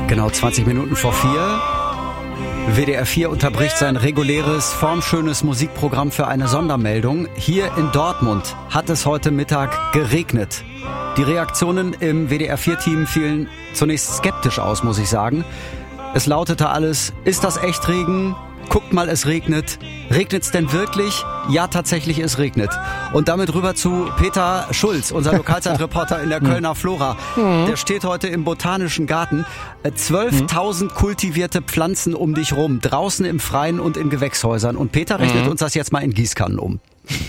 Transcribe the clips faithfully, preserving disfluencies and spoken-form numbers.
Genau zwanzig Minuten vor vier. W D R vier unterbricht sein reguläres, formschönes Musikprogramm für eine Sondermeldung. Hier in Dortmund hat es heute Mittag geregnet. Die Reaktionen im W D R vier Team fielen zunächst skeptisch aus, muss ich sagen. Es lautete alles: Ist das echt Regen? Guckt mal, es regnet. Regnet's denn wirklich? Ja, tatsächlich, es regnet. Und damit rüber zu Peter Schulz, unser Lokalzeitreporter in der Kölner Flora. Der steht heute im Botanischen Garten. zwölftausend kultivierte Pflanzen um dich rum, draußen im Freien und in Gewächshäusern. Und Peter rechnet mhm. uns das jetzt mal in Gießkannen um.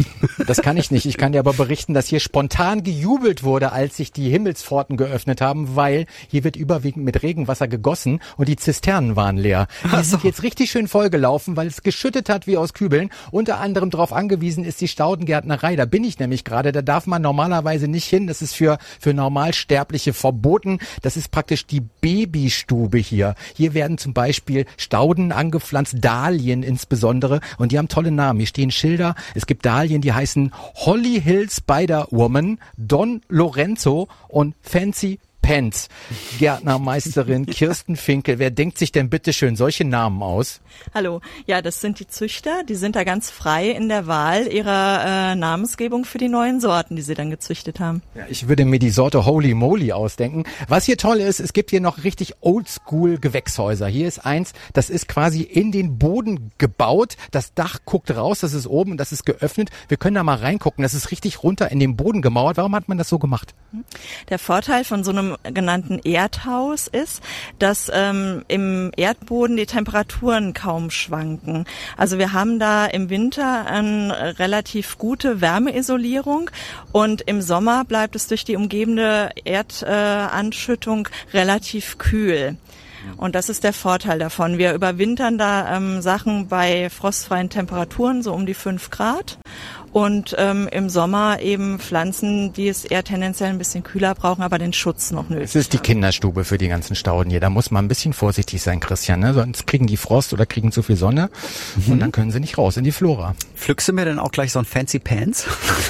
Das kann ich nicht. Ich kann dir aber berichten, dass hier spontan gejubelt wurde, als sich die Himmelspforten geöffnet haben, weil hier wird überwiegend mit Regenwasser gegossen und die Zisternen waren leer. Die sind jetzt richtig schön vollgelaufen, weil es geschüttet hat wie aus Kübeln. Unter anderem darauf angewiesen ist die Staudengärtnerei. Da bin ich nämlich gerade. Da darf man normalerweise nicht hin. Das ist für, für Normalsterbliche verboten. Das ist praktisch die Babystube hier. Hier werden zum Beispiel Stauden angepflanzt, Dahlien insbesondere. Und die haben tolle Namen. Hier stehen Schilder. Es gibt Dahlien, die heißen Holly Hill Spider-Woman, Don Lorenzo und Fancy Pants. Gärtnermeisterin Kirsten Finkel. Wer denkt sich denn bitte schön solche Namen aus? Hallo. Ja, das sind die Züchter. Die sind da ganz frei in der Wahl ihrer äh, Namensgebung für die neuen Sorten, die sie dann gezüchtet haben. Ja, ich würde mir die Sorte Holy Moly ausdenken. Was hier toll ist, es gibt hier noch richtig Oldschool Gewächshäuser. Hier ist eins, das ist quasi in den Boden gebaut. Das Dach guckt raus, das ist oben und das ist geöffnet. Wir können da mal reingucken. Das ist richtig runter in den Boden gemauert. Warum hat man das so gemacht? Der Vorteil von so einem genannten Erdhaus ist, dass ähm, im Erdboden die Temperaturen kaum schwanken. Also wir haben da im Winter eine relativ gute Wärmeisolierung und im Sommer bleibt es durch die umgebende Erdanschüttung äh, relativ kühl. Und das ist der Vorteil davon. Wir überwintern da ähm, Sachen bei frostfreien Temperaturen, so um die fünf Grad. Und ähm, im Sommer eben Pflanzen, die es eher tendenziell ein bisschen kühler brauchen, aber den Schutz noch nötig. Es ist die Kinderstube für die ganzen Stauden hier. Da muss man ein bisschen vorsichtig sein, Christian. Ne? Sonst kriegen die Frost oder kriegen zu viel Sonne mhm. und dann können sie nicht raus in die Flora. Pflückst du mir denn auch gleich so ein Fancy Pants?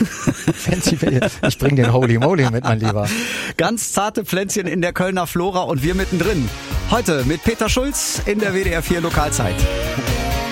Fancy Pants? Ich bring den Holy Moly mit, mein Lieber. Ganz zarte Pflänzchen in der Kölner Flora und wir mittendrin. Heute mit Peter Schulz in der W D R vier Lokalzeit.